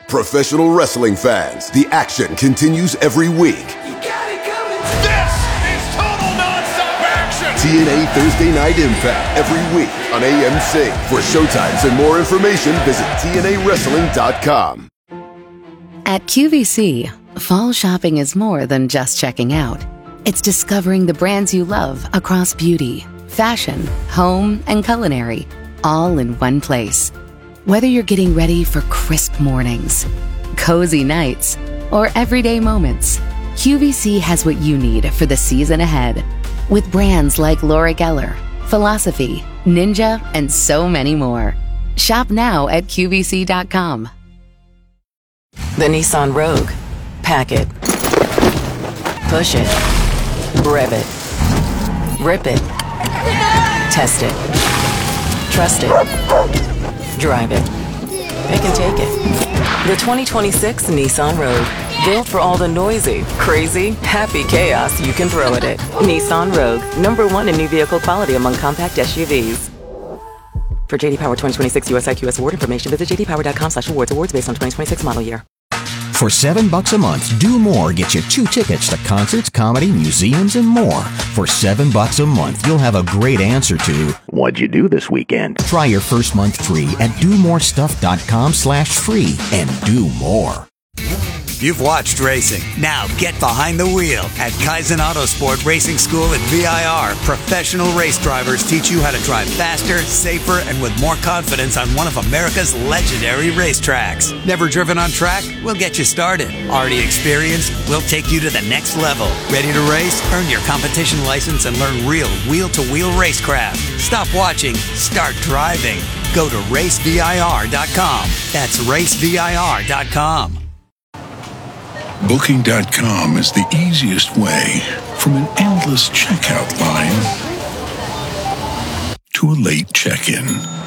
Professional wrestling fans, the action continues every week. You got it coming. This is total nonstop action. TNA Thursday Night Impact every week on AMC. For showtimes and more information, visit TNAWrestling.com. At QVC, fall shopping is more than just checking out. It's discovering the brands you love across beauty, fashion, home, and culinary, all in one place. Whether you're getting ready for crisp mornings, cozy nights, or everyday moments, QVC has what you need for the season ahead. With brands like Laura Geller, Philosophy, Ninja, and so many more. Shop now at QVC.com. The Nissan Rogue. Pack it. Push it. Rev it. Rip it. Test it. Trust it. Drive it. Pick and take it. The 2026 Nissan Rogue. Built for all the noisy, crazy, happy chaos you can throw at it. Nissan Rogue. #1 in new vehicle quality among compact SUVs. For JD Power 2026 US IQS award information, visit jdpower.com/awards. Awards based on 2026 model year. For $7 a month, Do More gets you 2 tickets to concerts, comedy, museums, and more. For $7 a month, you'll have a great answer to, what'd you do this weekend? Try your first month free at domorestuff.com/free and do more. You've watched racing. Now get behind the wheel. At Kaizen Autosport Racing School at VIR, professional race drivers teach you how to drive faster, safer, and with more confidence on one of America's legendary racetracks. Never driven on track? We'll get you started. Already experienced? We'll take you to the next level. Ready to race? Earn your competition license and learn real wheel-to-wheel racecraft. Stop watching. Start driving. Go to racevir.com. That's racevir.com. Booking.com is the easiest way from an endless checkout line to a late check-in.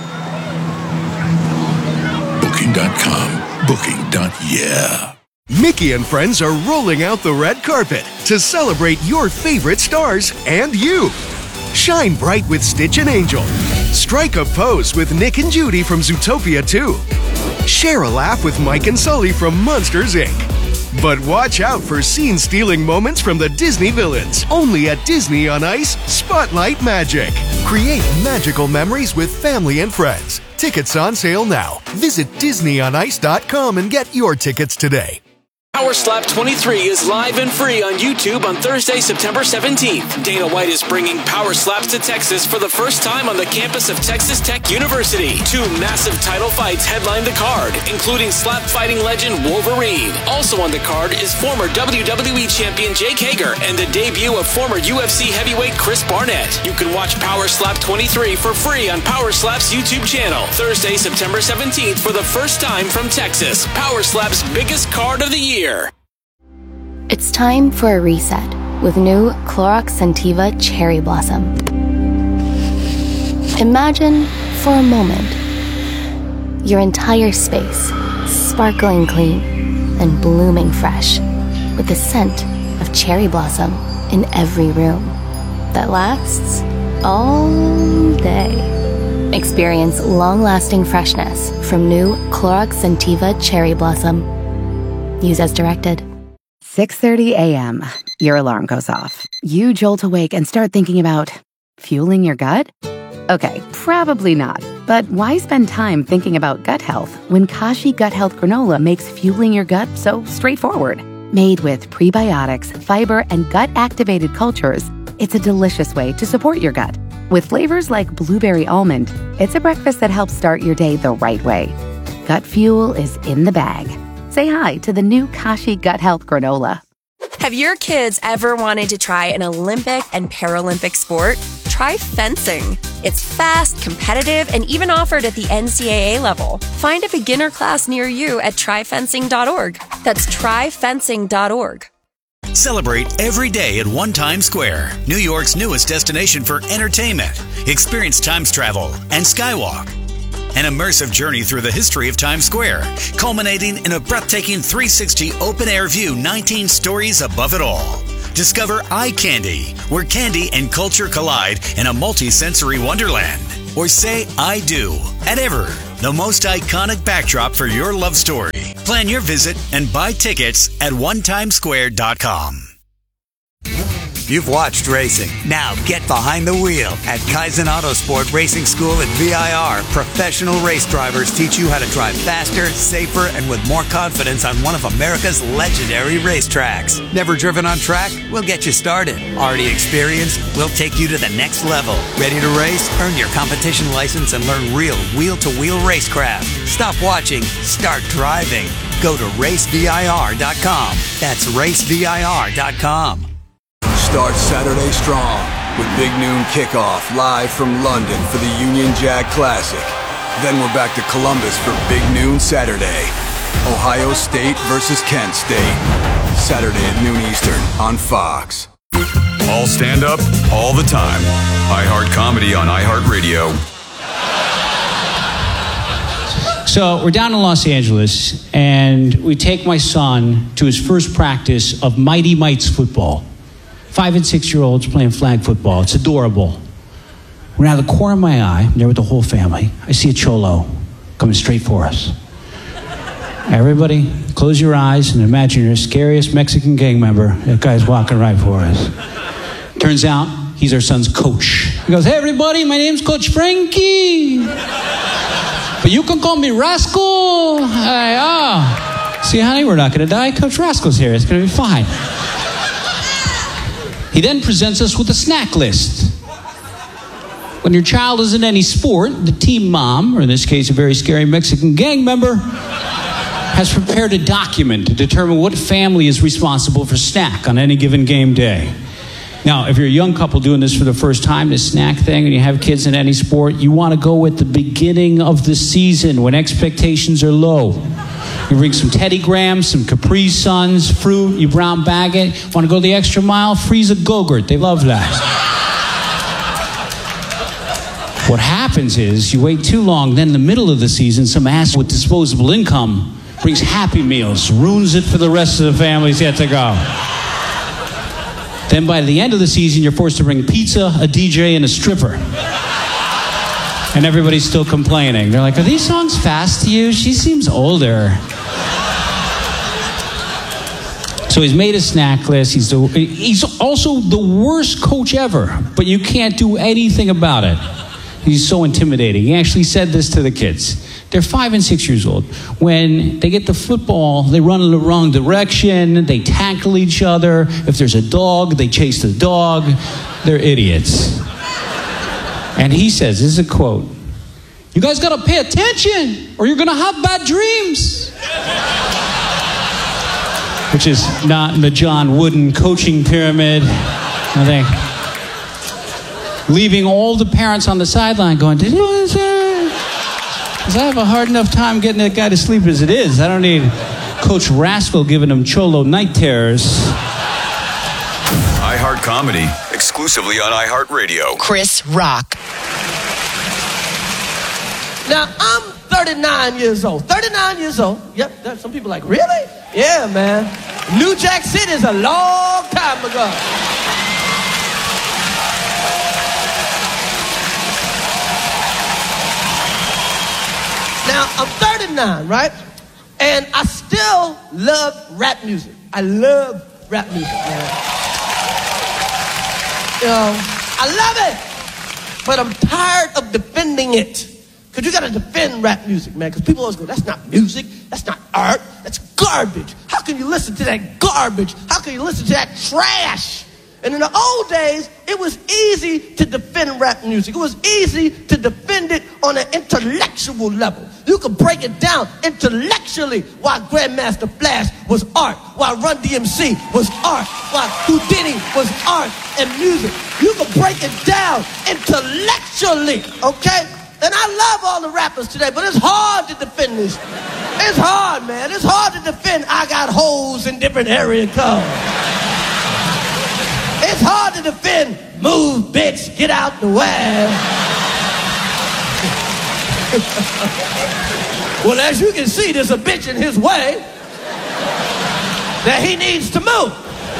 Booking.com. Booking.yeah. Mickey and friends are rolling out the red carpet to celebrate your favorite stars and you. Shine bright with Stitch and Angel. Strike a pose with Nick and Judy from Zootopia 2. Share a laugh with Mike and Sully from Monsters, Inc. But watch out for scene-stealing moments from the Disney villains. Only at Disney on Ice, Spotlight Magic. Create magical memories with family and friends. Tickets on sale now. Visit DisneyOnIce.com and get your tickets today. Power Slap 23 is live and free on YouTube on Thursday, September 17th. Dana White is bringing Power Slaps to Texas for the first time on the campus of Texas Tech University. 2 massive title fights headline the card, including slap fighting legend Wolverine. Also on the card is former WWE champion Jake Hager and the debut of former UFC heavyweight Chris Barnett. You can watch Power Slap 23 for free on Power Slap's YouTube channel. Thursday, September 17th for the first time from Texas. Power Slap's biggest card of the year. It's time for a reset with new Clorox Scentiva Cherry Blossom. Imagine, for a moment, your entire space sparkling clean and blooming fresh with the scent of cherry blossom in every room that lasts all day. Experience long-lasting freshness from new Clorox Scentiva Cherry Blossom. Use as directed. 6:30 a.m. Your alarm goes off. You jolt awake and start thinking about fueling your gut? Okay, probably not. But why spend time thinking about gut health when Kashi Gut Health Granola makes fueling your gut so straightforward? Made with prebiotics, fiber, and gut-activated cultures, it's a delicious way to support your gut. With flavors like blueberry almond, it's a breakfast that helps start your day the right way. Gut fuel is in the bag. Say hi to the new Kashi Gut Health Granola. Have your kids ever wanted to try an Olympic and Paralympic sport? Try fencing. It's fast, competitive, and even offered at the NCAA level. Find a beginner class near you at tryfencing.org. That's tryfencing.org. Celebrate every day at One Times Square, New York's newest destination for entertainment. Experience Times travel and Skywalk. An immersive journey through the history of Times Square, culminating in a breathtaking 360 open-air view 19 stories above it all. Discover Eye Candy, where candy and culture collide in a multi-sensory wonderland. Or say I do at Ever, the most iconic backdrop for your love story. Plan your visit and buy tickets at onetimesquare.com. You've watched racing. Now get behind the wheel at Kaizen Autosport Racing School at VIR. Professional race drivers teach you how to drive faster, safer, and with more confidence on one of America's legendary racetracks. Never driven on track? We'll get you started. Already experienced? We'll take you to the next level. Ready to race? Earn your competition license and learn real wheel-to-wheel racecraft. Stop watching. Start driving. Go to racevir.com. That's racevir.com. Start Saturday strong with Big Noon Kickoff live from London for the Union Jack Classic. Then we're back to Columbus for Big Noon Saturday. Ohio State versus Kent State. Saturday at noon Eastern on Fox. All stand up, all the time. iHeart Comedy on iHeartRadio. So we're down in Los Angeles, and we take my son to his first practice of Mighty Mites football. 5- and 6-year-olds playing flag football. It's adorable. When out of the corner of my eye, I'm there with the whole family, I see a cholo coming straight for us. Everybody, close your eyes and imagine your scariest Mexican gang member. That guy's walking right for us. Turns out, he's our son's coach. He goes, "Hey everybody, my name's Coach Frankie. But you can call me Rascal." See, honey, we're not going to die. Coach Rascal's here. It's going to be fine. He then presents us with a snack list. When your child is in any sport, the team mom, or in this case a very scary Mexican gang member, has prepared a document to determine what family is responsible for snack on any given game day. Now, if you're a young couple doing this for the first time, this snack thing, and you have kids in any sport, you want to go at the beginning of the season when expectations are low. You bring some Teddy Grahams, some Capri Suns, fruit, you brown bag it. Want to go the extra mile? Freeze a Go-Gurt. They love that. What happens is you wait too long, then in the middle of the season, some ass with disposable income brings Happy Meals, ruins it for the rest of the families yet to go. Then by the end of the season, you're forced to bring pizza, a DJ, and a stripper. And everybody's still complaining. They're like, "Are these songs fast to you? She seems older." So he's made a snack list. He's also the worst coach ever, but you can't do anything about it. He's so intimidating. He actually said this to the kids. They're 5 and 6 years old. When they get the football, they run in the wrong direction. They tackle each other. If there's a dog, they chase the dog. They're idiots. And he says, this is a quote, "You guys got to pay attention or you're going to have bad dreams." Which is not in the John Wooden coaching pyramid, I think. Leaving all the parents on the sideline going, "Did you answer?" Because I have a hard enough time getting that guy to sleep as it is. I don't need Coach Rascal giving him cholo night terrors. iHeart Comedy, exclusively on iHeartRadio. Chris Rock. Now, I'm 39 years old. 39 years old. Yep, some people are like, "Really?" Yeah, man. New Jack City is a long time ago. Now, I'm 39, right? And I still love rap music. I love rap music, man. You know, I love it. But I'm tired of defending it. Because you got to defend rap music, man. Because people always go, "That's not music. That's not art. That's garbage. How can you listen to that garbage? How can you listen to that trash?" And in the old days, it was easy to defend rap music. It was easy to defend it on an intellectual level. You could break it down intellectually why Grandmaster Flash was art, why Run DMC was art, why Houdini was art and music. You could break it down intellectually, okay? And I love all the rappers today, but it's hard to defend this. It's hard, man. It's hard to defend "I got hoes in different area codes." It's hard to defend "Move, bitch, get out the way." Well, as you can see, there's a bitch in his way that he needs to move.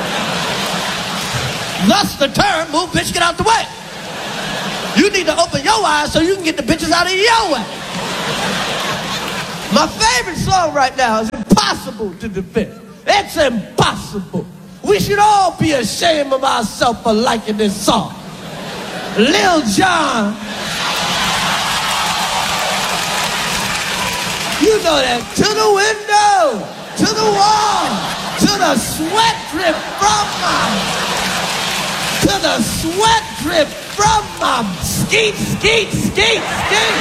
Thus the term, "Move, bitch, get out the way." You need to open your eyes so you can get the bitches out of your way. My favorite song right now is Impossible impossible to defend. It's impossible. We should all be ashamed of ourselves for liking this song. Lil Jon. You know that. To the window, to the wall, to the sweat drip from my, to the sweat drip from my skeet, skeet, skeet, skeet.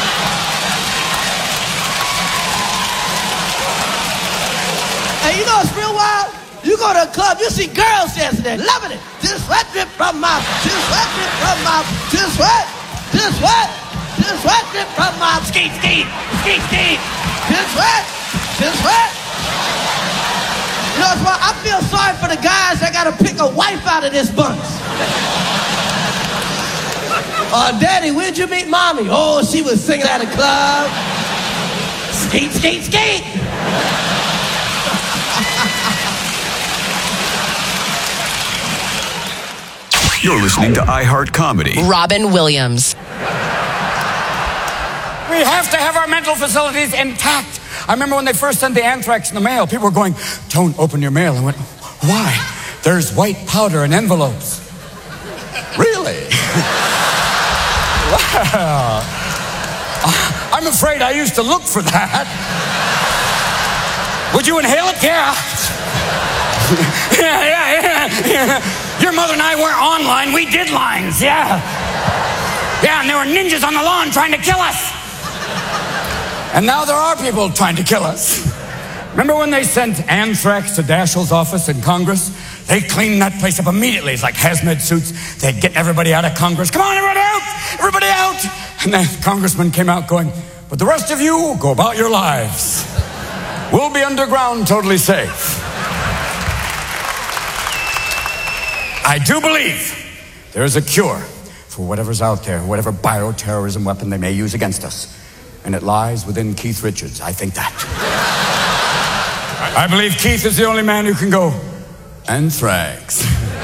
And you know it's real wild? You go to a club, you see girls dancing there, loving it. To the sweat drip from my, to the sweat drip from my, to the sweat, to the sweat, to the sweat drip from my skeet, skeet, skeet, skeet. To the sweat, to the sweat. You know, that's why I feel sorry for the guys that gotta pick a wife out of this bunch. Daddy, where'd you meet mommy? Oh, she was singing at a club. Skate, skate, skate. You're listening to iHeart Comedy. Robin Williams. We have to have our mental facilities intact. I remember when they first sent the anthrax in the mail, people were going, "Don't open your mail." I went, "Why? There's white powder in envelopes." Really? Wow. I'm afraid I used to look for that. Would you inhale it? Yeah. Yeah. Your mother and I weren't online. We did lines, yeah. Yeah, and there were ninjas on the lawn trying to kill us. And now there are people trying to kill us. Remember when they sent anthrax to Daschle's office in Congress? They cleaned that place up immediately. It's like hazmat suits. They'd get everybody out of Congress. Come on, everybody out! Everybody out! And the congressman came out going, "But the rest of you, go about your lives. We'll be underground totally safe." I do believe there is a cure for whatever's out there, whatever bioterrorism weapon they may use against us. And it lies within Keith Richards. I think that. I believe Keith is the only man who can go, "Anthrax."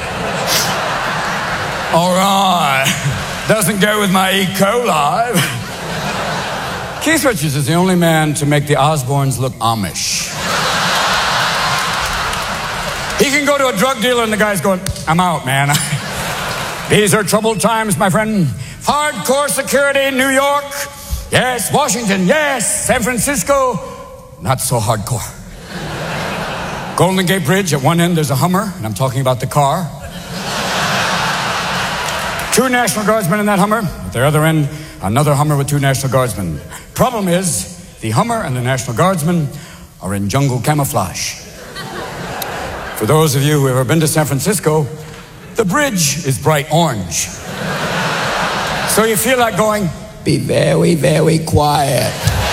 All right. Doesn't go with my E. coli. Keith Richards is the only man to make the Osbournes look Amish. He can go to a drug dealer and the guy's going, "I'm out, man. These are troubled times, my friend. Hardcore security in New York. Yes, Washington. Yes, San Francisco. Not so hardcore. Golden Gate Bridge, at one end there's a Hummer, and I'm talking about the car. 2 National Guardsmen in that Hummer. At the other end, another Hummer with 2 National Guardsmen. Problem is, the Hummer and the National Guardsmen are in jungle camouflage. For those of you who have ever been to San Francisco, the bridge is bright orange. So you feel like going, "Be very, very quiet.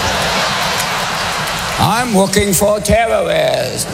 I'm looking for terrorists."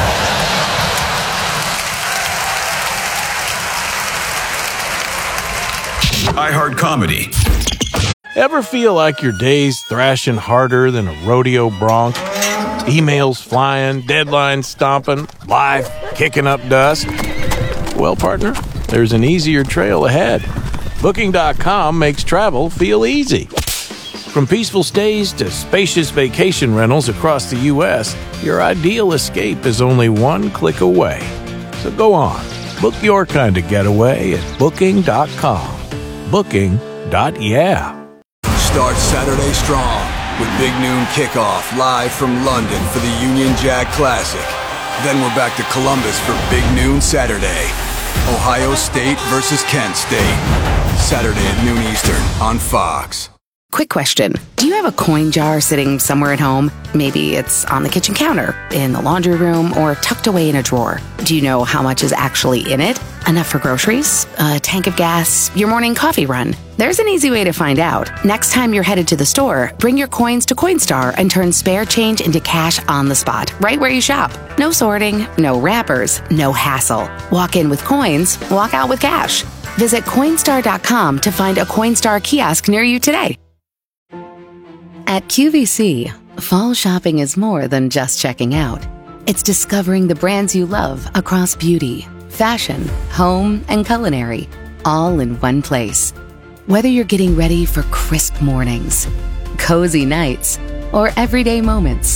iHeart Comedy. Ever feel like your day's thrashing harder than a rodeo bronc? Emails flying, deadlines stomping, life kicking up dust? Well, partner, there's an easier trail ahead. Booking.com makes travel feel easy. From peaceful stays to spacious vacation rentals across the U.S., your ideal escape is only one click away. So go on, book your kind of getaway at Booking.com. Booking.yeah. Start Saturday strong with Big Noon Kickoff live from London for the Union Jack Classic. Then we're back to Columbus for Big Noon Saturday. Ohio State versus Kent State. Saturday at noon Eastern on Fox. Quick question. Do you have a coin jar sitting somewhere at home? Maybe it's on the kitchen counter, in the laundry room, or tucked away in a drawer. Do you know how much is actually in it? Enough for groceries? A tank of gas? Your morning coffee run? There's an easy way to find out. Next time you're headed to the store, bring your coins to Coinstar and turn spare change into cash on the spot, right where you shop. No sorting, no wrappers, no hassle. Walk in with coins, walk out with cash. Visit Coinstar.com to find a Coinstar kiosk near you today. At QVC, fall shopping is more than just checking out. It's discovering the brands you love across beauty, fashion, home, and culinary, all in one place. Whether you're getting ready for crisp mornings, cozy nights, or everyday moments,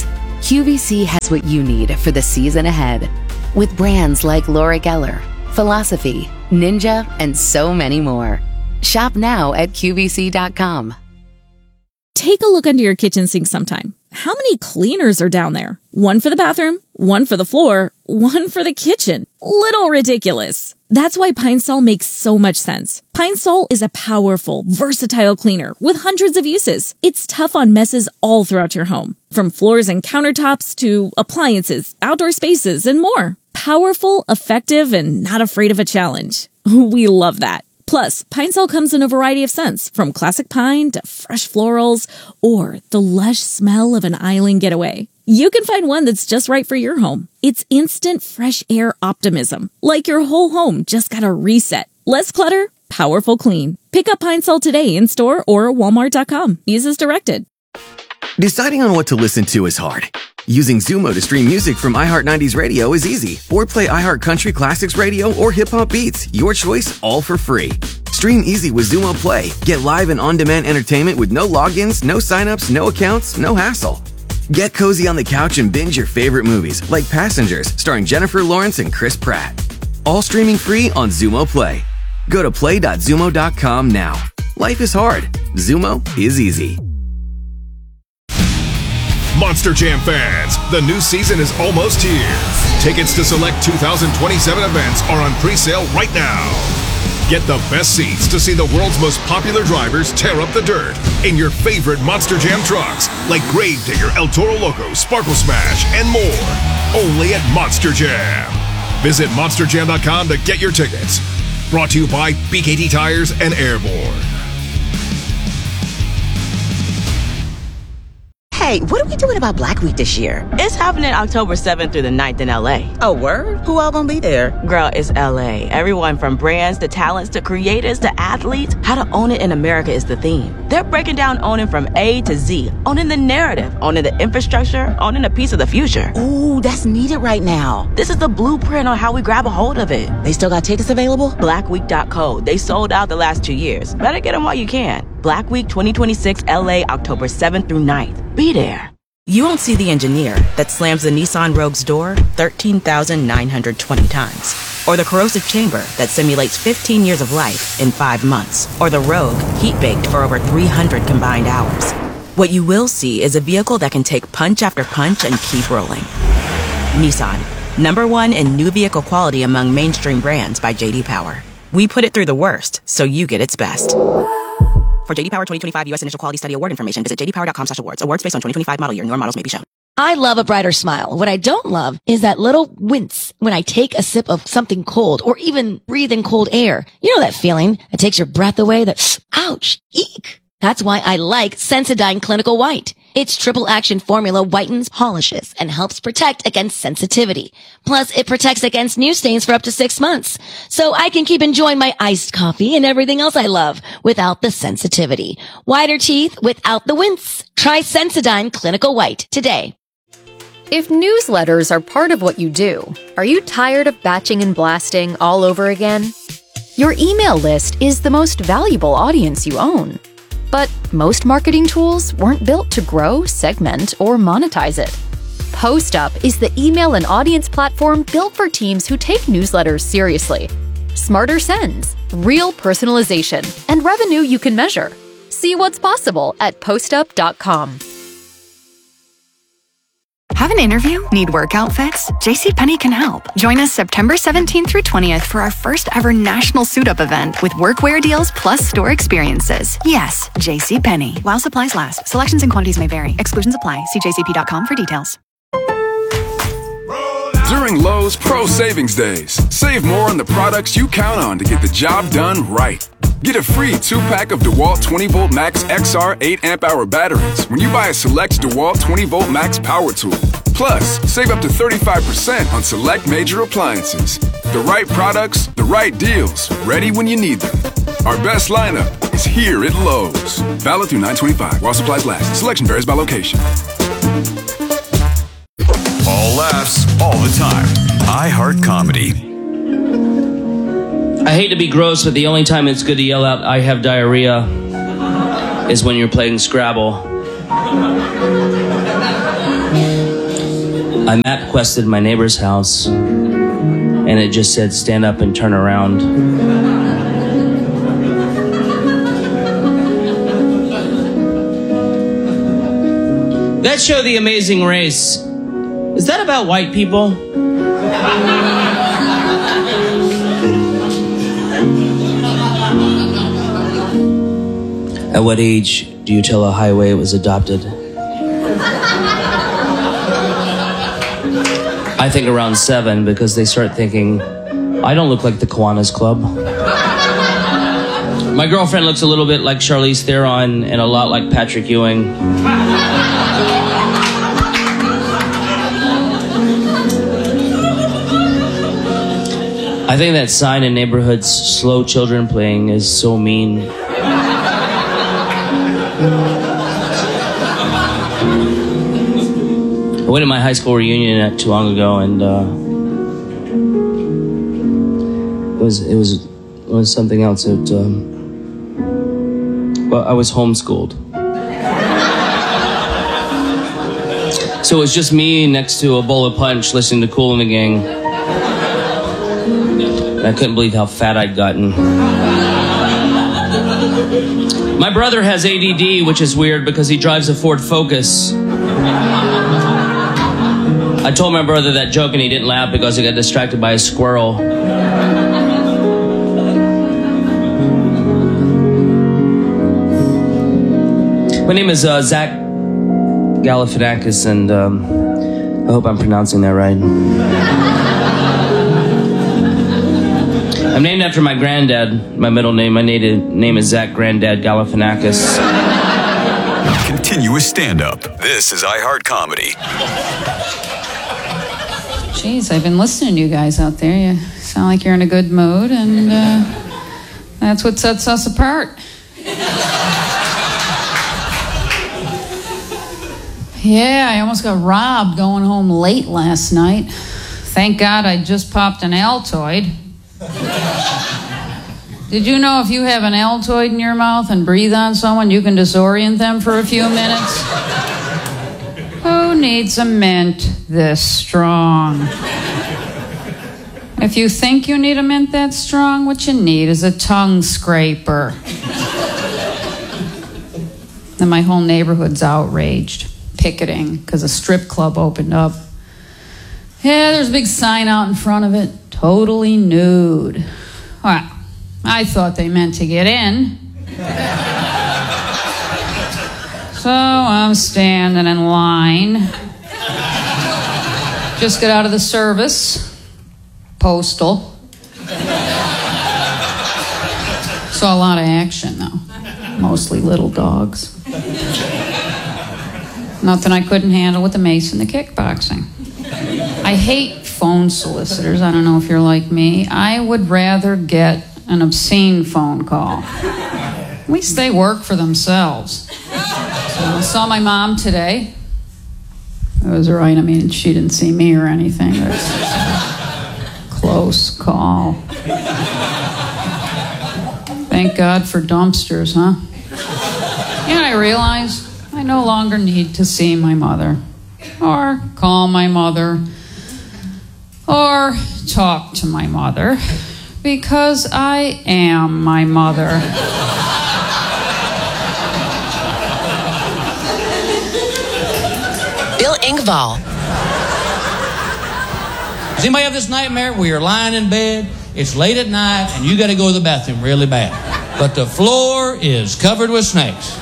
QVC has what you need for the season ahead. With brands like Laura Geller, Philosophy, Ninja, and so many more. Shop now at QVC.com. Take a look under your kitchen sink sometime. How many cleaners are down there? One for the bathroom, one for the floor, one for the kitchen. Little ridiculous. That's why Pine Sol makes so much sense. Pine Sol is a powerful, versatile cleaner with hundreds of uses. It's tough on messes all throughout your home, from floors and countertops to appliances, outdoor spaces, and more. Powerful, effective, and not afraid of a challenge. We love that. Plus, Pine Sol comes in a variety of scents, from classic pine to fresh florals, or the lush smell of an island getaway. You can find one that's just right for your home. It's instant fresh air optimism, like your whole home just got a reset. Less clutter, powerful clean. Pick up Pine Sol today in store or Walmart.com. Use as directed. Deciding on what to listen to is hard. Using Zumo to stream music from iHeart 90s Radio is easy. Or play iHeart Country Classics Radio or Hip Hop Beats. Your choice, all for free. Stream easy with Zumo Play. Get live and on-demand entertainment with no logins, no signups, no accounts, no hassle. Get cozy on the couch and binge your favorite movies, like Passengers, starring Jennifer Lawrence and Chris Pratt. All streaming free on Zumo Play. Go to play.zumo.com now. Life is hard. Zumo is easy. Monster Jam fans, the new season is almost here. Tickets to select 2027 events are on pre-sale right now. Get the best seats to see the world's most popular drivers tear up the dirt in your favorite Monster Jam trucks, like Gravedigger, El Toro Loco, Sparkle Smash, and more. Only at Monster Jam. Visit monsterjam.com to get your tickets. Brought to you by BKT Tires and Airborne. Hey, what are we doing about Black Week this year? It's happening October 7th through the 9th in LA. Oh, word? Who all gonna be there? Girl, it's LA. Everyone from brands to talents to creators to athletes. How to own it in America is the theme. They're breaking down owning from A to Z. Owning the narrative, owning the infrastructure, owning a piece of the future. Ooh, that's needed right now. This is the blueprint on how we grab a hold of it. They still got tickets available? Blackweek.co. They sold out the last 2 years. Better get them while you can. Black Week 2026 LA, October 7th through 9th. Be there. You won't see the engineer that slams the Nissan Rogue's door 13,920 times. Or the corrosive chamber that simulates 15 years of life in 5 months. Or the Rogue heat-baked for over 300 combined hours. What you will see is a vehicle that can take punch after punch and keep rolling. Nissan, #1 in new vehicle quality among mainstream brands by J.D. Power. We put it through the worst, so you get its best. For J.D. Power 2025 U.S. Initial Quality Study Award information, visit jdpower.com/awards. Awards based on 2025 model year. Newer models may be shown. I love a brighter smile. What I don't love is that little wince when I take a sip of something cold or even breathe in cold air. You know that feeling that takes your breath away? That, ouch, eek. That's why I like Sensodyne Clinical White. Its triple action formula whitens, polishes, and helps protect against sensitivity. Plus, it protects against new stains for up to 6 months. So I can keep enjoying my iced coffee and everything else I love without the sensitivity. Whiter teeth without the wince. Try Sensodyne Clinical White today. If newsletters are part of what you do, are you tired of batching and blasting all over again? Your email list is the most valuable audience you own. But most marketing tools weren't built to grow, segment, or monetize it. PostUp is the email and audience platform built for teams who take newsletters seriously. Smarter sends, real personalization, and revenue you can measure. See what's possible at postup.com. Have an interview? Need work outfits? JCPenney can help. Join us September 17th through 20th for our first ever national suit-up event with workwear deals plus store experiences. Yes, JCPenney. While supplies last. Selections and quantities may vary. Exclusions apply. See jcp.com for details. During Lowe's Pro Savings Days, save more on the products you count on to get the job done right. Get a free 2-pack of DeWalt 20V Max XR 8 amp hour batteries when you buy a select DeWalt 20V Max power tool. Plus, save up to 35% on select major appliances. The right products, the right deals, ready when you need them. Our best lineup is here at Lowe's. Valid through 9/25 while supplies last. Selection varies by location. All laughs, all the time. iHeart Comedy. I hate to be gross, but the only time it's good to yell out, "I have diarrhea," is when you're playing Scrabble. I MapQuested my neighbor's house, and it just said, stand up and turn around. That show, The Amazing Race, is that about white people? At what age do you tell a highway it was adopted? I think around 7, because they start thinking, I don't look like the Kiwanis Club. My girlfriend looks a little bit like Charlize Theron and a lot like Patrick Ewing. I think that sign in neighborhoods, slow children playing, is so mean. I went to my high school reunion not too long ago, and it was something else. Well, I was homeschooled, so it was just me next to a bowl of punch, listening to Kool and the Gang. And I couldn't believe how fat I'd gotten. My brother has ADD, which is weird because he drives a Ford Focus. I told my brother that joke and he didn't laugh because he got distracted by a squirrel. My name is Zach Galifianakis, and I hope I'm pronouncing that right. I'm named after my granddad. My middle name, my native name is Zach Granddad Galifianakis. Continuous stand-up. This is iHeart Comedy. Jeez, I've been listening to you guys out there. You sound like you're in a good mood, and that's what sets us apart. Yeah, I almost got robbed going home late last night. Thank God I just popped an Altoid. Did you know if you have an Altoid in your mouth and breathe on someone, you can disorient them for a few minutes? Who needs a mint this strong? If you think you need a mint that strong, what you need is a tongue scraper. And my whole neighborhood's outraged, picketing, because a strip club opened up. Yeah, there's a big sign out in front of it, totally nude. Well, I thought they meant to get in. So I'm standing in line. Just got out of the service. Postal. Saw a lot of action, though. Mostly little dogs. Nothing I couldn't handle with the mace and the kickboxing. I hate phone solicitors. I don't know if you're like me. I would rather get an obscene phone call. At least they work for themselves. So I saw my mom today. It was right. I mean, she didn't see me or anything. It was close call. Thank God for dumpsters, huh? You know, I realized I no longer need to see my mother, or call my mother, or talk to my mother, because I am my mother. Bill Engvall. Does anybody have this nightmare where you're lying in bed, it's late at night, and you got to go to the bathroom really bad, but the floor is covered with snakes?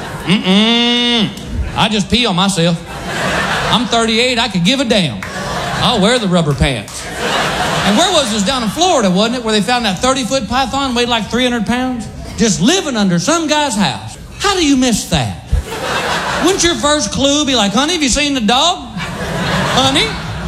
I just pee on myself. I'm 38, I could give a damn. I'll wear the rubber pants. And where was this? Down in Florida, wasn't it? Where they found that 30-foot python weighed like 300 pounds? Just living under some guy's house. How do you miss that? Wouldn't your first clue be like, honey, have you seen the dog? Honey?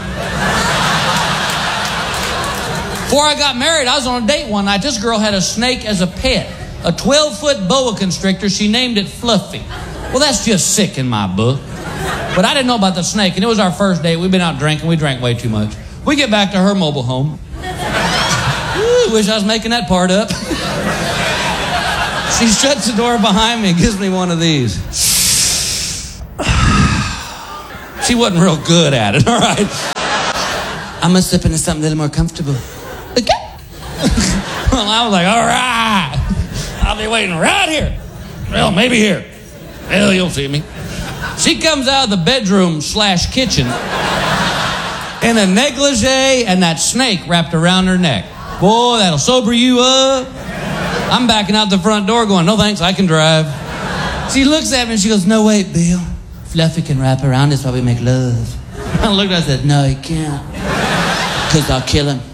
Before I got married, I was on a date one night. This girl had a snake as a pet. A 12-foot boa constrictor. She named it Fluffy. Well, that's just sick in my book. But I didn't know about the snake, and it was our first date. We'd been out drinking. We drank way too much. We get back to her mobile home. Ooh, wish I was making that part up. She shuts the door behind me and gives me one of these. She wasn't real good at it, all right? I'm going to slip into something a little more comfortable. Okay. Well, I was like, all right. I'll be waiting right here. Well, maybe here. Well, you'll see me. She comes out of the bedroom/kitchen in a negligee and that snake wrapped around her neck. Boy, that'll sober you up. I'm backing out the front door going, no thanks, I can drive. She looks at me and she goes, no, wait, Bill. Fluffy can wrap around us while we make love. I looked at her and said, no, he can't. Because I'll kill him.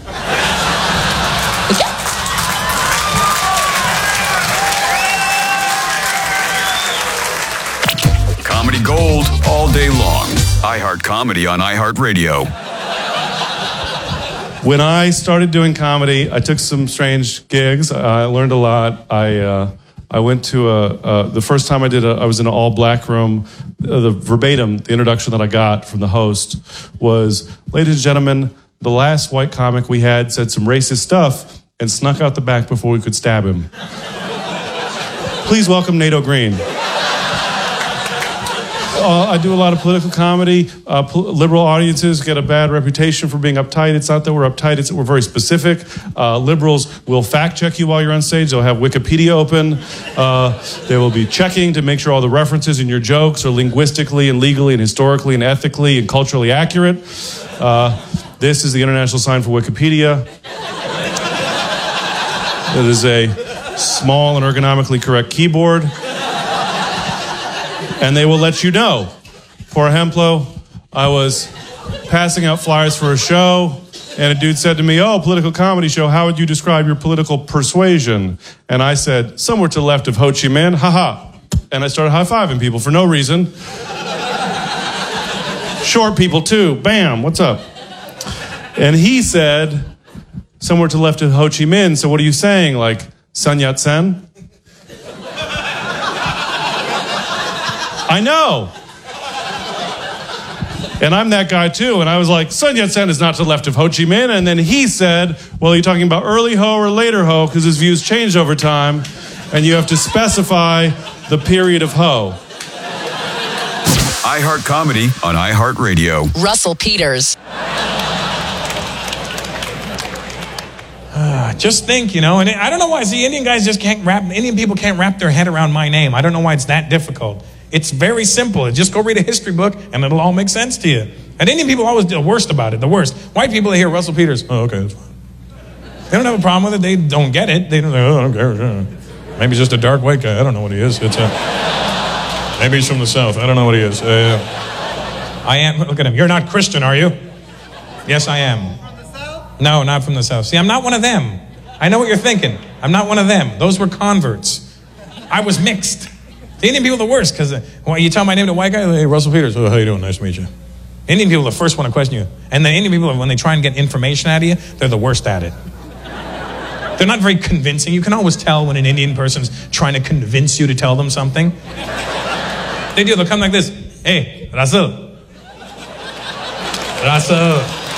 Comedy gold all day long. iHeart Comedy on iHeartRadio. When I started doing comedy, I took some strange gigs. I learned a lot. I went to the first time I was in an all-black room. The introduction that I got from the host was, ladies and gentlemen, the last white comic we had said some racist stuff and snuck out the back before we could stab him. Please welcome Nato Green. I do a lot of political comedy. Liberal audiences get a bad reputation for being uptight. It's not that we're uptight, it's that we're very specific. Liberals will fact check you while you're on stage. They'll have Wikipedia open. They will be checking to make sure all the references in your jokes are linguistically and legally and historically and ethically and culturally accurate. This is the international sign for Wikipedia. It is a small and ergonomically correct keyboard. And they will let you know. Por ejemplo, I was passing out flyers for a show, and a dude said to me, oh, political comedy show, how would you describe your political persuasion? And I said, somewhere to the left of Ho Chi Minh, haha. And I started high-fiving people for no reason. Short people, too. Bam, what's up? And he said, somewhere to the left of Ho Chi Minh, so what are you saying, like Sun Yat-sen? I know. And I'm that guy too. And I was like, Sun Yat-sen is not to the left of Ho Chi Minh. And then he said, well, you're talking about early Ho or later Ho because his views changed over time. And you have to specify the period of Ho. iHeart Comedy on iHeartRadio. Russell Peters. Just think, and I don't know why. See, Indian people can't wrap their head around my name. I don't know why it's that difficult. It's very simple. Just go read a history book and it'll all make sense to you. And Indian people always do the worst about it, the worst. White people, they hear Russell Peters. Oh, okay, that's fine. They don't have a problem with it. They don't get it. They don't, I don't care. Maybe he's just a dark white guy. I don't know what he is. Maybe he's from the South. I don't know what he is. I am. Look at him. You're not Christian, are you? Yes, I am. From the South? No, not from the South. See, I'm not one of them. I know what you're thinking. I'm not one of them. Those were converts. I was mixed. The Indian people are the worst because when you tell my name to a white guy, hey, Russell Peters, oh, how you doing? Nice to meet you. Indian people are the first one to question you. And the Indian people, when they try and get information out of you, they're the worst at it. They're not very convincing. You can always tell when an Indian person's trying to convince you to tell them something. They do. They'll come like this. Hey, Russell. Russell.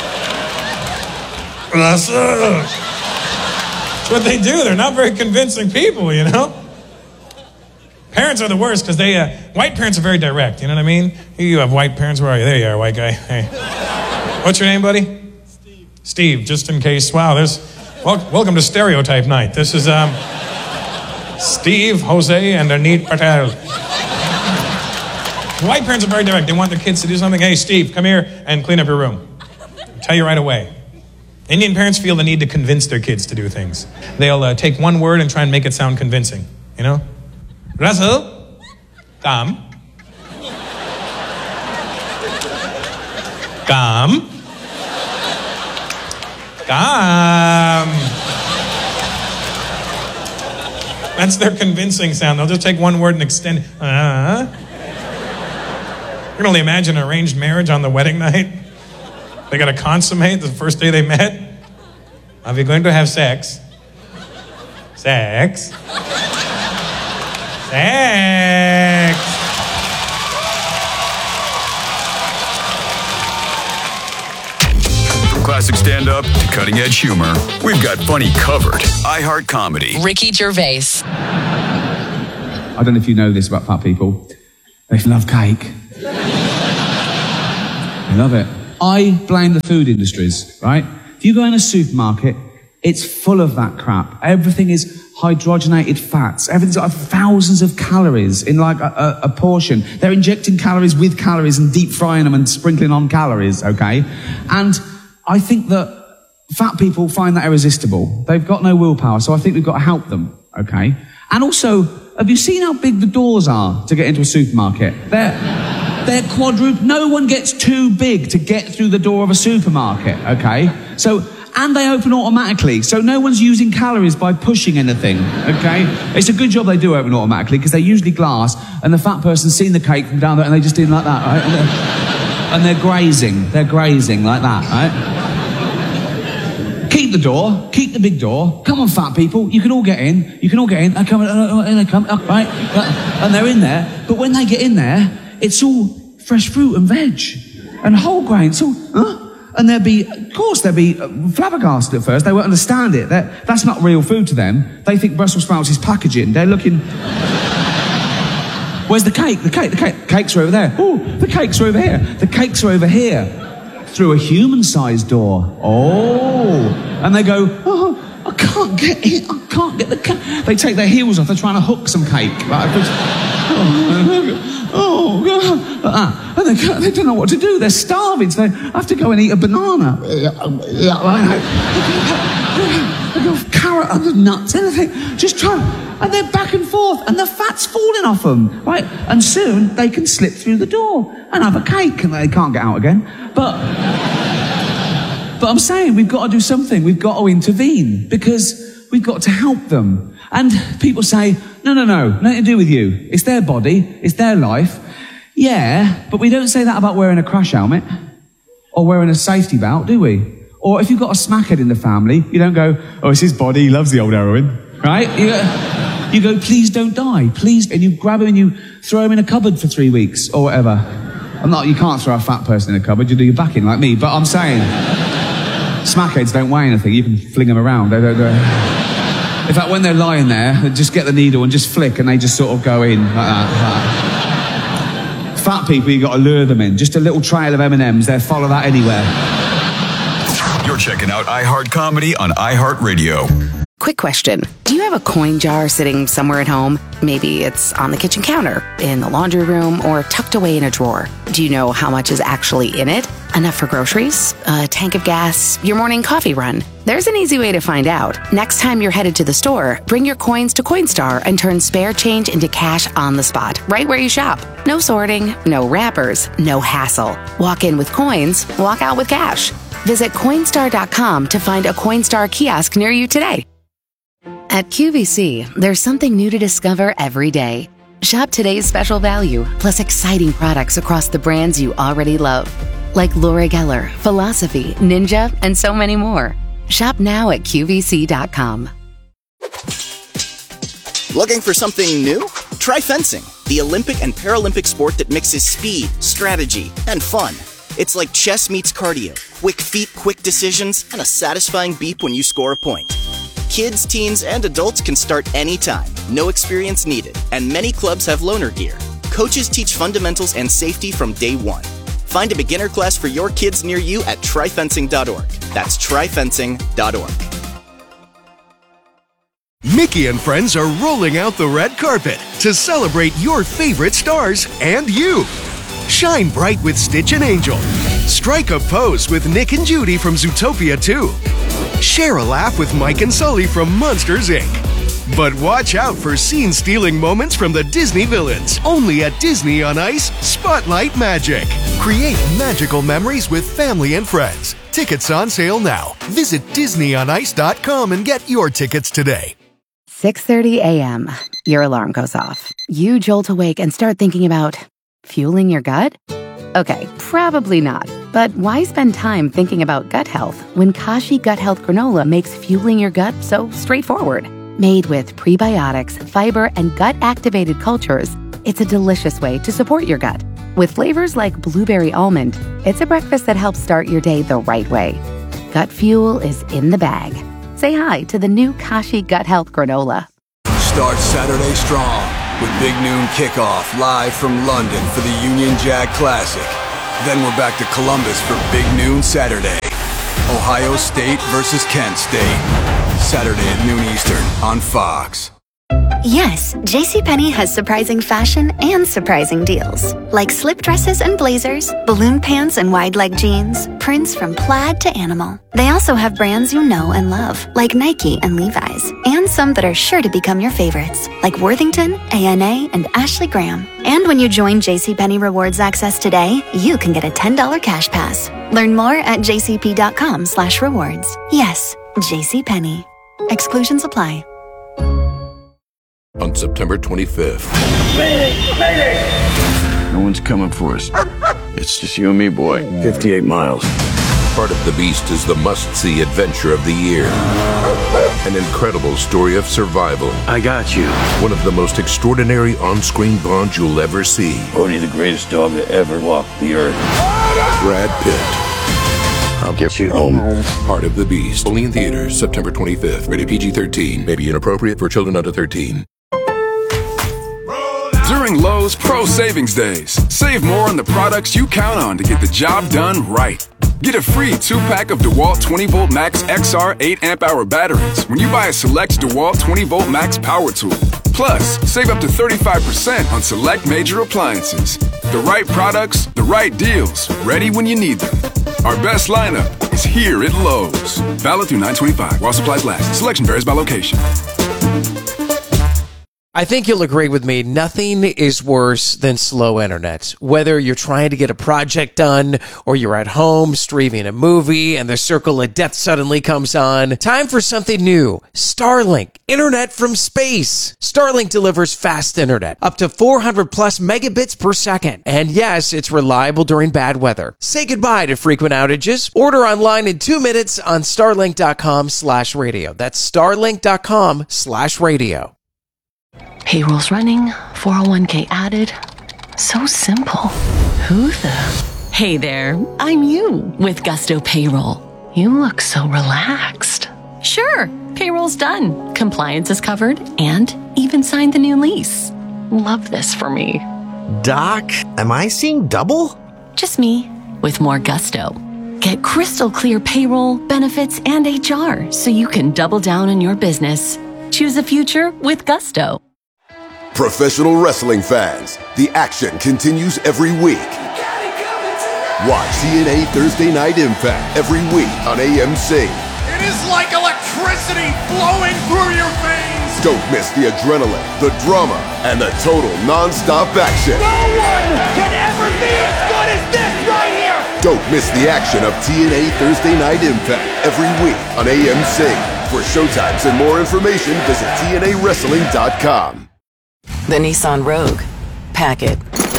Russell. That's what they do. They're not very convincing people, Parents are the worst because white parents are very direct, you know what I mean? You have white parents, where are you? There you are, white guy. Hey. What's your name, buddy? Steve, just in case. Wow, welcome to Stereotype Night. This is Steve, Jose, and Anit Patel. White parents are very direct. They want their kids to do something. Hey, Steve, come here and clean up your room. I'll tell you right away. Indian parents feel the need to convince their kids to do things. They'll take one word and try and make it sound convincing, Russell, come. Come. Come. That's their convincing sound. They'll just take one word and extend it. You can only imagine an arranged marriage on the wedding night. They got to consummate the first day they met. Are we going to have sex? Sex. Sex. From classic stand-up to cutting-edge humor, we've got funny covered. iHeart Comedy. Ricky Gervais. I don't know if you know this about fat people. They love cake. Love it. I blame the food industries, right? If you go in a supermarket, it's full of that crap. Everything is hydrogenated fats. Everything's got thousands of calories in like a portion. They're injecting calories with calories and deep frying them and sprinkling on calories, okay? And I think that fat people find that irresistible. They've got no willpower, so I think we've got to help them, okay? And also, have you seen how big the doors are to get into a supermarket? They're quadruple. No one gets too big to get through the door of a supermarket, okay? So, and they open automatically, so no one's using calories by pushing anything, okay? It's a good job they do open automatically, because they're usually glass, and the fat person's seen the cake from down there, and they just do like that, right? And they're grazing like that, right? Keep the door, keep the big door. Come on, fat people, you can all get in. They come, right? And they're in there, but when they get in there, it's all fresh fruit and veg and whole grain. It's all, and they'll be flabbergasted at first. They won't understand it. That's not real food to them. They think Brussels sprouts is packaging. They're looking... Where's the cake? The cakes are over there. Oh, the cakes are over here. The cakes are over here. Through a human-sized door. Oh. And they go, oh, I can't get in. I can't get the cake. They take their heels off. They're trying to hook some cake. And they don't know what to do. They're starving, so they have to go and eat a banana. They go carrot and nuts, anything. Just try, and they're back and forth, and the fat's falling off them, right? And soon they can slip through the door and have a cake, and they can't get out again. But I'm saying we've got to do something. We've got to intervene because we've got to help them. And people say, no, nothing to do with you. It's their body, it's their life. Yeah, but we don't say that about wearing a crash helmet or wearing a safety belt, do we? Or if you've got a smackhead in the family, you don't go, oh, it's his body, he loves the old heroin, right? You go, please don't die, please. And you grab him and you throw him in a cupboard for 3 weeks or whatever. You can't throw a fat person in a cupboard, you do your back in like me, but I'm saying, smackheads don't weigh anything, you can fling them around. They don't go. In fact, when they're lying there, they just get the needle and just flick and they just sort of go in like that. Fat people, you got to lure them in. Just a little trail of M&Ms, they'll follow that anywhere. You're checking out iHeart Comedy on iHeartRadio. Quick question. Do you have a coin jar sitting somewhere at home? Maybe it's on the kitchen counter, in the laundry room, or tucked away in a drawer. Do you know how much is actually in it? Enough for groceries, a tank of gas, your morning coffee run? There's an easy way to find out. Next time you're headed to the store, bring your coins to Coinstar and turn spare change into cash on the spot, right where you shop. No sorting, no wrappers, no hassle. Walk in with coins, walk out with cash. Visit Coinstar.com to find a Coinstar kiosk near you today. At QVC, there's something new to discover every day. Shop today's special value, plus exciting products across the brands you already love. Like Laura Geller, Philosophy, Ninja, and so many more. Shop now at QVC.com. Looking for something new? Try fencing, the Olympic and Paralympic sport that mixes speed, strategy, and fun. It's like chess meets cardio, quick feet, quick decisions, and a satisfying beep when you score a point. Kids, teens, and adults can start anytime, no experience needed, and many clubs have loaner gear. Coaches teach fundamentals and safety from day one. Find a beginner class for your kids near you at tryfencing.org. That's tryfencing.org. Mickey and friends are rolling out the red carpet to celebrate your favorite stars and you. Shine bright with Stitch and Angel. Strike a pose with Nick and Judy from Zootopia 2. Share a laugh with Mike and Sully from Monsters, Inc. But watch out for scene-stealing moments from the Disney villains. Only at Disney on Ice Spotlight Magic. Create magical memories with family and friends. Tickets on sale now. Visit DisneyOnIce.com and get your tickets today. 6:30 a.m. Your alarm goes off. You jolt awake and start thinking about fueling your gut? Okay, probably not. But why spend time thinking about gut health when Kashi Gut Health Granola makes fueling your gut so straightforward? Made with prebiotics, fiber, and gut-activated cultures, it's a delicious way to support your gut. With flavors like blueberry almond, it's a breakfast that helps start your day the right way. Gut fuel is in the bag. Say hi to the new Kashi Gut Health Granola. Start Saturday strong with Big Noon Kickoff live from London for the Union Jack Classic. Then we're back to Columbus for Big Noon Saturday. Ohio State versus Kent State. Saturday at noon Eastern on Fox. Yes, JCPenney has surprising fashion and surprising deals. Like slip dresses and blazers, balloon pants and wide leg jeans, prints from plaid to animal. They also have brands you know and love, like Nike and Levi's, and some that are sure to become your favorites, like Worthington, A&A, and Ashley Graham. And when you join JCPenney Rewards Access today, you can get a $10 cash pass. Learn more at jcp.com/rewards. Yes, JCPenney. Exclusions apply. On September 25th. No one's coming for us. It's just you and me, boy. 58 miles. Part of the Beast is the must-see adventure of the year. An incredible story of survival. I got you. One of the most extraordinary on-screen bonds you'll ever see. Only the greatest dog to ever walk the earth. Brad Pitt. I'll get you home. Part of the Beast. Only in theaters, September 25th. Rated PG-13. May be inappropriate for children under 13. During Lowe's Pro Savings Days, save more on the products you count on to get the job done right. Get a free 2-pack of DeWalt 20V Max XR 8-amp-hour batteries when you buy a select DeWalt 20V Max power tool. Plus, save up to 35% on select major appliances. The right products, the right deals, ready when you need them. Our best lineup is here at Lowe's. Valid through 9/25 while supplies last. Selection varies by location. I think you'll agree with me, nothing is worse than slow internet. Whether you're trying to get a project done or you're at home streaming a movie and the circle of death suddenly comes on, time for something new. Starlink, internet from space. Starlink delivers fast internet, up to 400 plus megabits per second. And yes, it's reliable during bad weather. Say goodbye to frequent outages. Order online in 2 minutes on starlink.com/radio. That's starlink.com/radio. Payroll's running, 401k added. So simple. Who the? Hey there, I'm you with Gusto Payroll. You look so relaxed. Sure, payroll's done. Compliance is covered and even signed the new lease. Love this for me. Doc, am I seeing double? Just me with more gusto. Get crystal clear payroll, benefits, and HR so you can double down on your business. Choose a future with Gusto. Professional wrestling fans, the action continues every week. Watch TNA Thursday Night Impact every week on AMC. It is like electricity flowing through your veins. Don't miss the adrenaline, the drama, and the total non-stop action. No one can ever be as good as this right here. Don't miss the action of TNA Thursday Night Impact every week on AMC. For showtimes and more information, visit TNAWrestling.com. The Nissan Rogue. Pack it.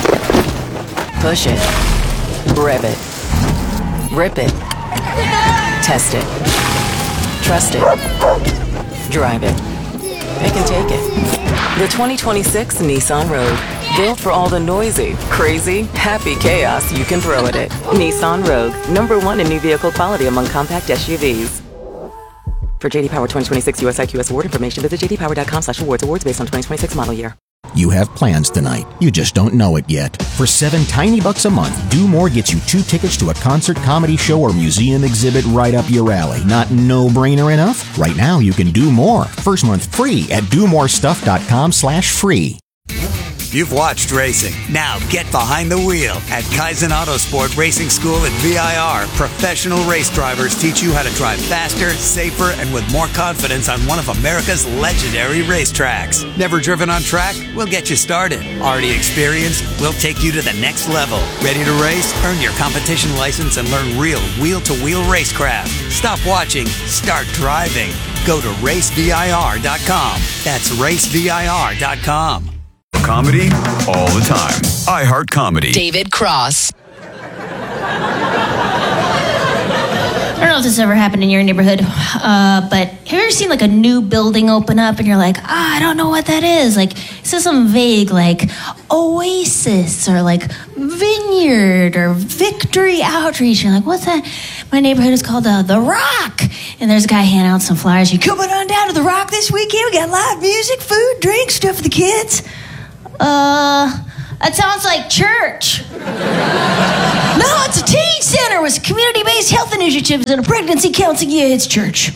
Push it. Rev it. Rip it. Test it. Trust it. Drive it. Pick and take it. The 2026 Nissan Rogue. Built for all the noisy, crazy, happy chaos you can throw at it. Nissan Rogue. #1 in new vehicle quality among compact SUVs. For JD Power 2026 USIQS award information, visit jdpower.com/awards. Awards based on 2026 model year. You have plans tonight. You just don't know it yet. For $7 tiny bucks a month, Do More gets you 2 tickets to a concert, comedy show, or museum exhibit right up your alley. Not no-brainer enough? Right now, you can do more. First month free at domorestuff.com/free. You've watched racing. Now get behind the wheel at Kaizen Autosport Racing School at VIR. Professional race drivers teach you how to drive faster, safer, and with more confidence on one of America's legendary racetracks. Never driven on track? We'll get you started. Already experienced? We'll take you to the next level. Ready to race? Earn your competition license and learn real wheel-to-wheel racecraft. Stop watching. Start driving. Go to racevir.com. That's racevir.com. Comedy all the time. iHeart Comedy. David Cross. I don't know if this ever happened in your neighborhood, but have you ever seen like a new building open up and you're like, I don't know what that is. Like, it says something vague like Oasis or like Vineyard or Victory Outreach. You're like, what's that? My neighborhood is called The Rock. And there's a guy handing out some flyers. You coming on down to The Rock this weekend? We got live music, food, drinks, stuff for the kids. That sounds like church. No, it's a teen center with community-based health initiatives and a pregnancy counseling. Yeah, it's church.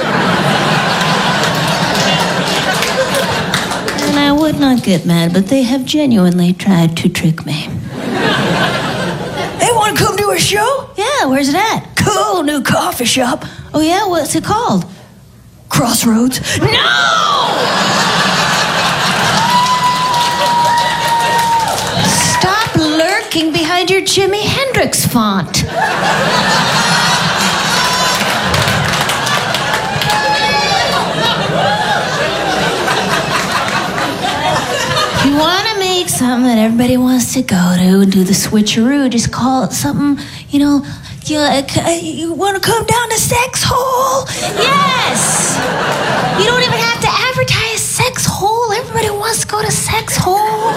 And I would not get mad, but they have genuinely tried to trick me. Hey, want to come to a show? Yeah, where's it at? Cool, new coffee shop. Oh yeah, what's it called? Crossroads. No! Stop lurking behind your Jimi Hendrix font. If you want to make something that everybody wants to go to and do the switcheroo, just call it something, you know, you want to come down to Sex Hole? Yes! You don't even have to advertise Sex Hole. Everybody wants to go to Sex Hole.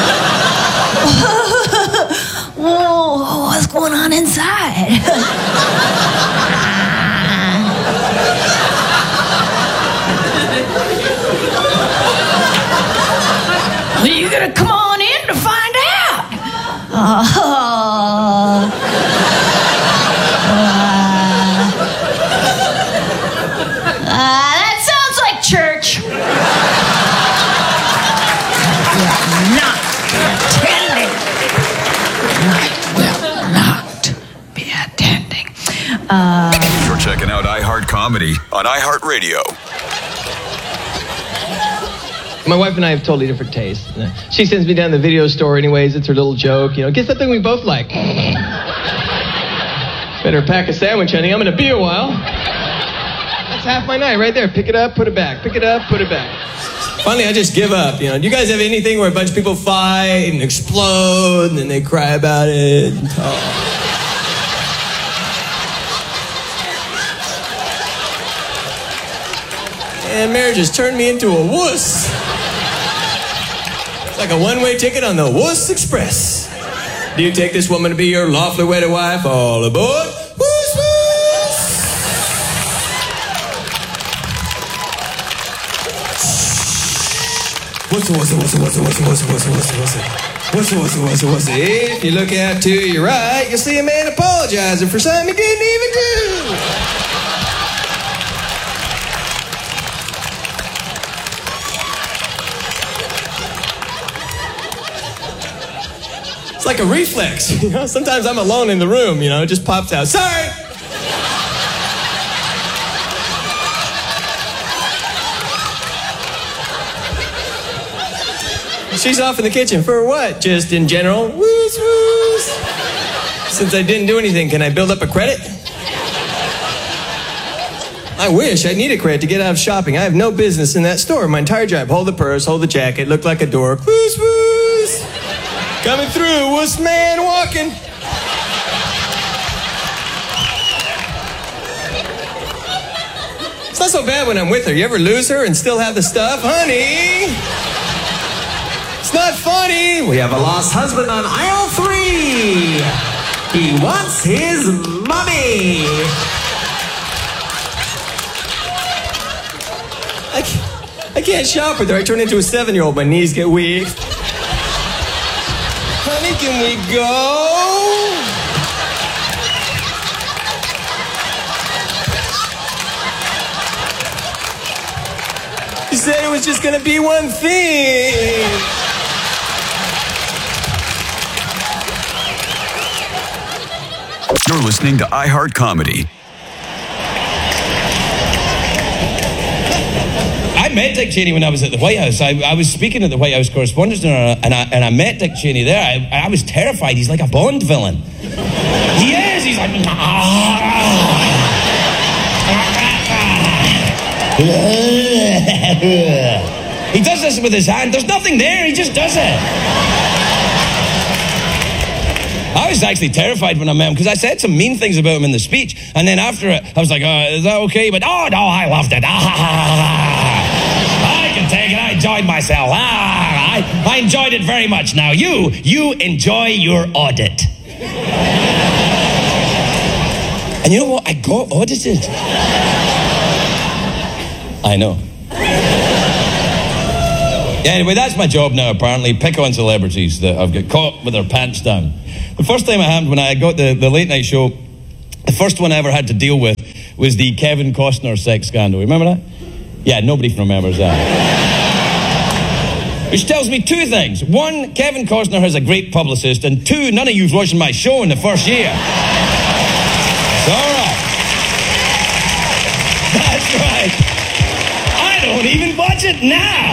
Whoa, what's going on inside? Well, you gotta come on in to find out. That sounds like church. Not attending. I will not be attending. You're checking out iHeart Comedy on iHeartRadio. My wife and I have totally different tastes. She sends me down to the video store anyways. It's her little joke, you know. Get something we both like. Better pack a sandwich, honey. I'm going to be a while. That's half my night right there. Pick it up, put it back. Pick it up, put it back. Finally, I just give up, you know. Do you guys have anything where a bunch of people fight and explode and then they cry about it? And marriage has turned me into a wuss. It's like a one-way ticket on the Wuss Express. Do you take this woman to be your lawfully wedded wife? All aboard. Wuss, wuss. What's it? If you look out to your right, you'll see a man apologizing for something he didn't even do. It's like a reflex, you know? Sometimes I'm alone in the room, you know, it just pops out. Sorry! She's off in the kitchen. For what? Just in general? Woos, woos. Since I didn't do anything, can I build up a credit? I wish. I need a credit to get out of shopping. I have no business in that store. My entire job. Hold the purse, hold the jacket, look like a dork. Woos, woos. Coming through, wuss man walking. It's not so bad when I'm with her. You ever lose her and still have the stuff? Honey! It's not funny. We have a lost husband on aisle 3. He wants his money. I can't shop with her. I turn into a 7-year-old. My knees get weak. Honey, can we go? You said it was just gonna be one thing. You're listening to iHeart Comedy. I met Dick Cheney when I was at the White House. I was speaking at the White House Correspondents' Dinner, and I met Dick Cheney there. I was terrified. He's like a Bond villain. He is. He's like... He does this with his hand. There's nothing there. He just does it. I was actually terrified when I met him because I said some mean things about him in the speech. And then after it, I was like, is that okay? But, oh, no, I loved it. I can take it. I enjoyed myself. I enjoyed it very much. Now, you enjoy your audit. And you know what? I got audited. I know. Anyway, that's my job now, apparently. Pick on celebrities that have got caught with their pants down. The first time it happened when I got the late night show, the first one I ever had to deal with was the Kevin Costner sex scandal. Remember that? Yeah, nobody remembers that. Which tells me two things. One, Kevin Costner has a great publicist, and two, none of you've watched my show in the first year. It's all right. That's right. I don't even watch it now.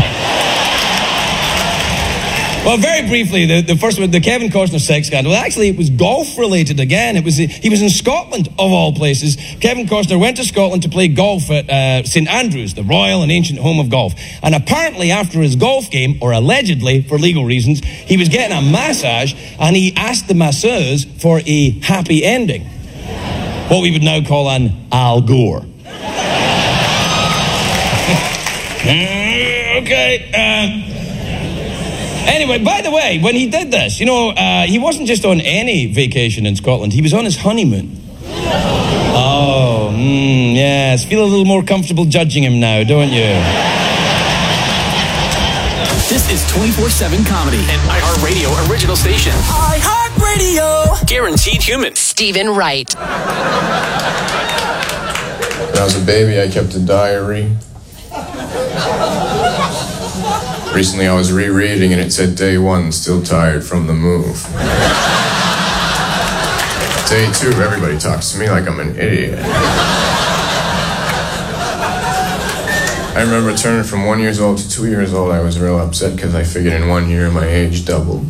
Well, very briefly, the first one, the Kevin Costner sex scandal. Well, actually, it was golf-related again. He was in Scotland, of all places. Kevin Costner went to Scotland to play golf at St Andrews, the royal and ancient home of golf. And apparently, after his golf game, or allegedly, for legal reasons, he was getting a massage, and he asked the masseuse for a happy ending. What we would now call an Al Gore. Okay, anyway, by the way, when he did this, he wasn't just on any vacation in Scotland. He was on his honeymoon. Oh, yes. Feel a little more comfortable judging him now, don't you? This is 24/7 Comedy, an iHeartRadio original station. iHeartRadio. Guaranteed human. Stephen Wright. When I was a baby, I kept a diary. Recently, I was rereading and it said, day 1, still tired from the move. Day 2, everybody talks to me like I'm an idiot. I remember turning from 1 year old to 2 years old. I was real upset because I figured in 1 year my age doubled.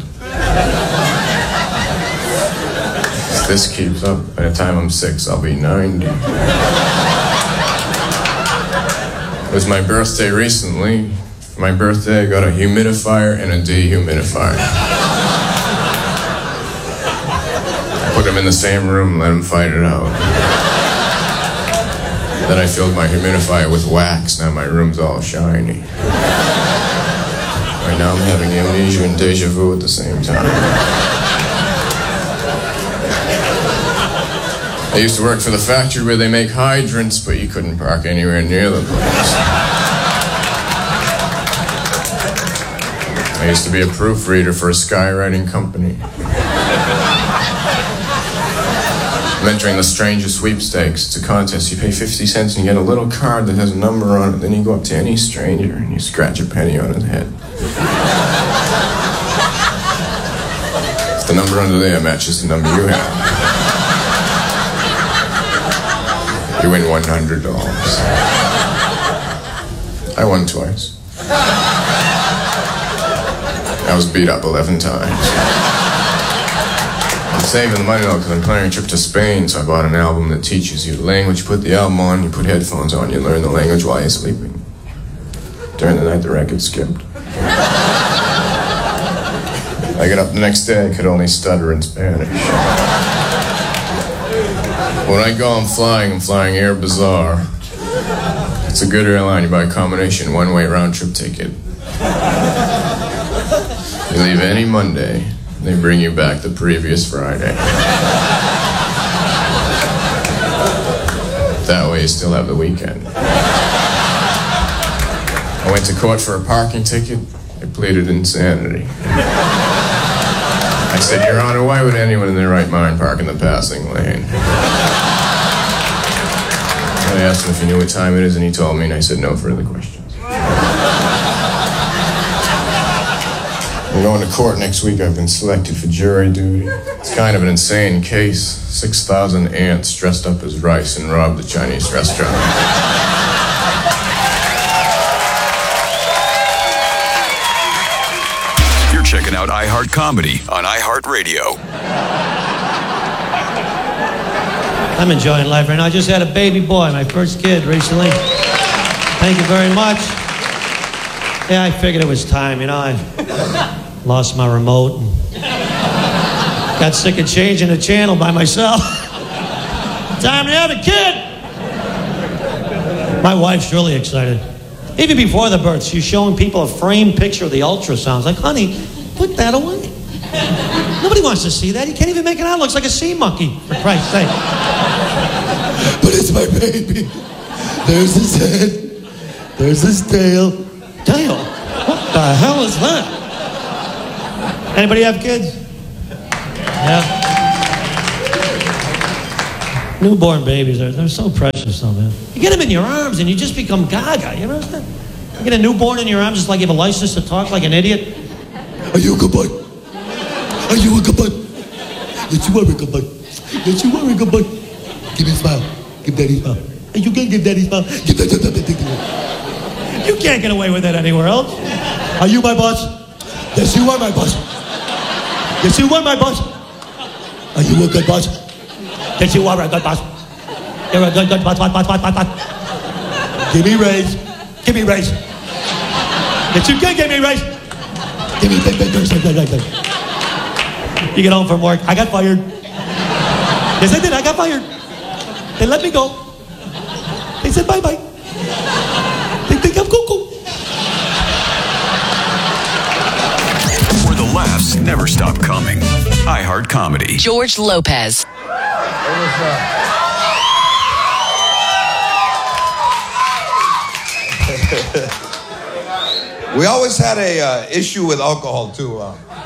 If this keeps up, by the time I'm 6, I'll be 90. It was my birthday recently. For my birthday, I got a humidifier and a dehumidifier. I put them in the same room and let them fight it out. Then I filled my humidifier with wax. Now my room's all shiny. Right now I'm having amnesia and deja vu at the same time. I used to work for the factory where they make hydrants, but you couldn't park anywhere near the place. I used to be a proofreader for a skywriting company. I'm entering the Stranger Sweepstakes. It's a contest. You pay 50 cents and you get a little card that has a number on it. Then you go up to any stranger and you scratch a penny on his head. If the number under there matches the number you have, you win $100. I won twice. I was beat up 11 times. I'm saving the money though because I'm planning a trip to Spain, so I bought an album that teaches you the language. You put the album on, you put headphones on, you learn the language while you're sleeping. During the night, the record skipped. I got up the next day, I could only stutter in Spanish. When I go, I'm flying Air Bazaar. It's a good airline. You buy a combination, one-way round-trip ticket. You leave any Monday, they bring you back the previous Friday. That way you still have the weekend. I went to court for a parking ticket. I pleaded insanity. I said, Your Honor, why would anyone in their right mind park in the passing lane? I asked him if he knew what time it is, and he told me, and I said, no further questions. I'm going to court next week. I've been selected for jury duty. It's kind of an insane case. 6,000 ants dressed up as rice and robbed the Chinese restaurant. You're checking out iHeart Comedy on iHeartRadio. I'm enjoying life right now. I just had a baby boy, my first kid recently. Thank you very much. Yeah, I figured it was time, I lost my remote and got sick of changing the channel by myself. Time to have a kid. My wife's really excited. Even before the birth, she's showing people a framed picture of the ultrasounds. Like, honey, put that away. Nobody wants to see that. You can't even make it out. It looks like a sea monkey, for Christ's sake. But it's my baby. There's his head. There's his tail. Tail? What the hell is that? Anybody have kids? Yeah. Newborn babies, they're so precious, though, man. You get them in your arms and you just become gaga, you know? You get a newborn in your arms, it's like you have a license to talk like an idiot. Are you a good boy? Are you a good boy? Yes, you are a good boy. Yes, you are a good boy. Give me a smile. Give daddy a smile. Hey, you can't give daddy a smile. Give daddy a smile. You can't get away with that anywhere else. Are you my boss? Yes, you are my boss. Yes, you are my boss. Are you a good boss? Yes, you are a good boss. You're a good boss. Give me raise. Give me raise. Yes, you can give me raise. Give me raise. You get home from work. I got fired. Yes, I did. I got fired. They let me go. They said bye-bye. They think I'm cuckoo. Where the laughs never stop coming. iHeart Comedy. George Lopez. We always had a issue with alcohol too.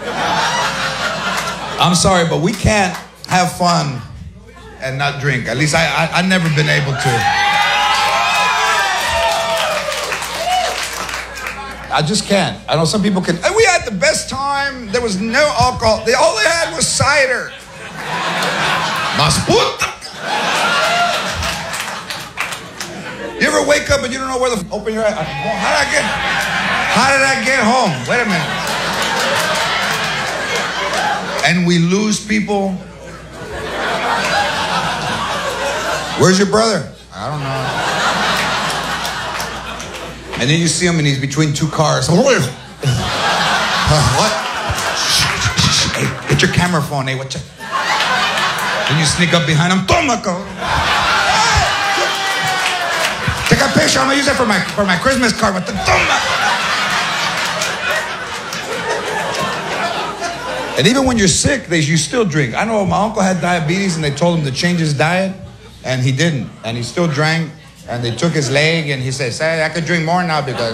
I'm sorry, but we can't have fun and not drink. At least I've never been able to. I just can't. I know some people can. And we had the best time. There was no alcohol. All they had was cider. Mas puta. You ever wake up and you don't know where the open your eyes? How did I get home? Wait a minute. And we lose people. Where's your brother? I don't know. And then you see him and he's between two cars. What? Hey, get your camera phone. Hey, what? Then you sneak up behind him. Toma, take a picture. I'm gonna use that for my Christmas card. What the toma? And even when you're sick, you still drink. I know my uncle had diabetes and they told him to change his diet, and he didn't. And he still drank, and they took his leg, and he said, "Say, I could drink more now because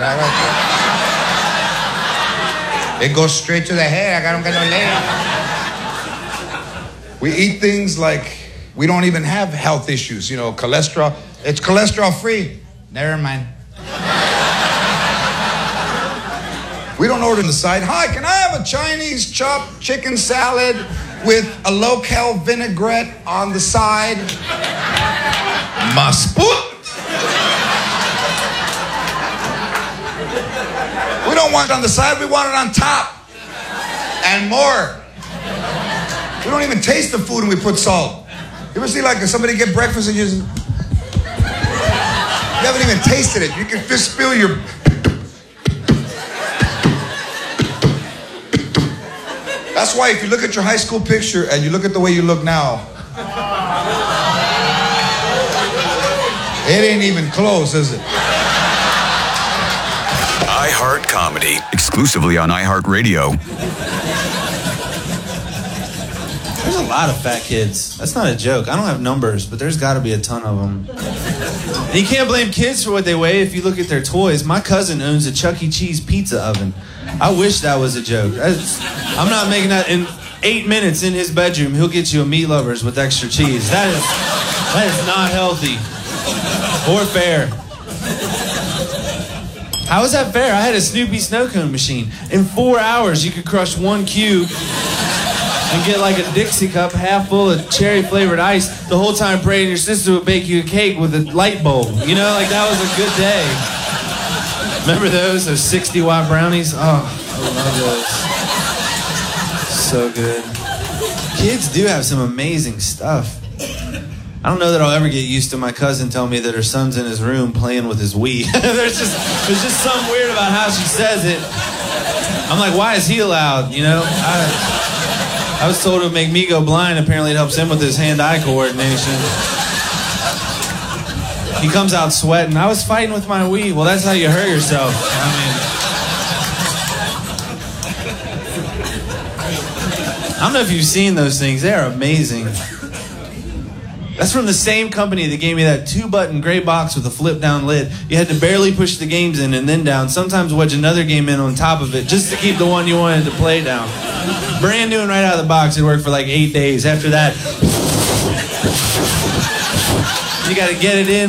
it goes straight to the head. I don't got no leg." We eat things like we don't even have health issues. You know, cholesterol. It's cholesterol free. Never mind. We don't order on the side. Hi, can I have a Chinese chopped chicken salad with a local vinaigrette on the side? Mas put. We don't want it on the side. We want it on top. And more. We don't even taste the food when we put salt. You ever see like somebody get breakfast and you haven't even tasted it. You can just spill your... That's why if you look at your high school picture and you look at the way you look now, it ain't even close, is it? iHeart Comedy. Exclusively on iHeart Radio. There's a lot of fat kids. That's not a joke. I don't have numbers, but there's got to be a ton of them. And you can't blame kids for what they weigh if you look at their toys. My cousin owns a Chuck E. Cheese pizza oven. I wish that was a joke. I'm not making that. In 8 minutes in his bedroom, he'll get you a meat lovers with extra cheese. That is not healthy or fair. How is that fair? I had a Snoopy snow cone machine. In 4 hours, you could crush 1 cube and get like a Dixie cup half full of cherry-flavored ice, the whole time praying your sister would bake you a cake with a light bulb. You know, like that was a good day. Remember those 60-watt brownies? Oh, I love those. So good. Kids do have some amazing stuff. I don't know that I'll ever get used to my cousin telling me that her son's in his room playing with his Wii. There's just something weird about how she says it. I'm like, why is he allowed? You know? I was told it would make me go blind. Apparently it helps him with his hand-eye coordination. He comes out sweating. I was fighting with my Wii. Well, that's how you hurt yourself. I don't know if you've seen those things. They're amazing. That's from the same company that gave me that 2-button gray box with a flip-down lid. You had to barely push the games in and then down, sometimes wedge another game in on top of it just to keep the one you wanted to play down. Brand new and right out of the box. It worked for like 8 days. After that, you got to get it in,